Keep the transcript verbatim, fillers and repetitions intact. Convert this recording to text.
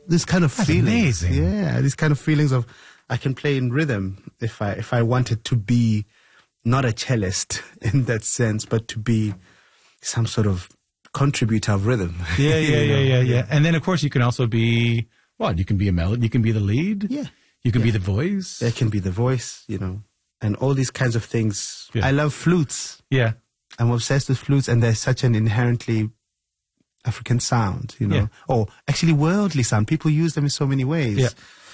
this kind of That's feelings. amazing. Yeah, these kind of feelings of I can play in rhythm if I if I wanted to be not a cellist in that sense, but to be some sort of contributor of rhythm. Yeah, yeah, You yeah, know? yeah, yeah. And then, of course, you can also be, what? You can be a melody. You can be the lead. Yeah. You can Yeah. be the voice. There can be the voice, you know, and all these kinds of things. Yeah. I love flutes. Yeah. I'm obsessed with flutes, and there's such an inherently African sound, you know, Yeah. or actually worldly sound. People use them in so many ways. Yeah.